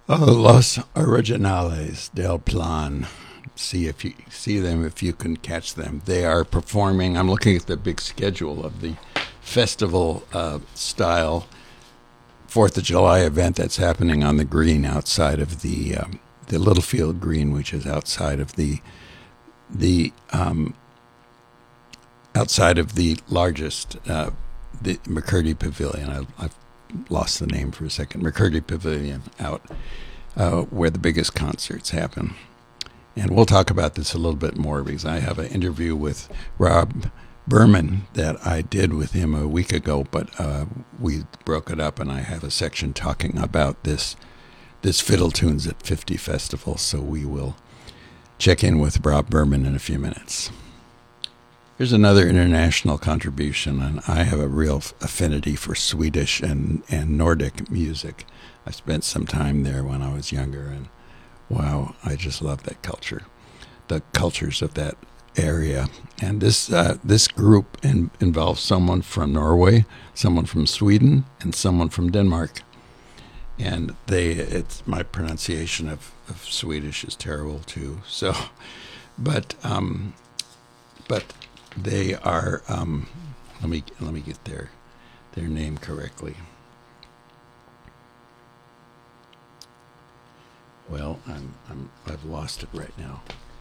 Los Originales del Plan. See if you see them, if you can catch them. They are performing. I'm looking at the big schedule of the festival style Fourth of July event that's happening on the green outside of the Littlefield Green, which is outside of the outside of the largest the McCurdy Pavilion. I've lost the name for a second. McCurdy Pavilion out where the biggest concerts happen. And we'll talk about this a little bit more because I have an interview with Rob Berman that I did with him a week ago, but we broke it up, and I have a section talking about this Fiddle Tunes at 50 festival. So we will check in with Rob Berman in a few minutes. Here's another international contribution, and I have a real affinity for Swedish and Nordic music. I spent some time there when I was younger, and wow, I just love that culture, the cultures of that area. And this group involves someone from Norway, someone from Sweden, and someone from Denmark. And it's my pronunciation of Swedish is terrible too. So, but they are. Let me get their name correctly. Well, I've lost it right now.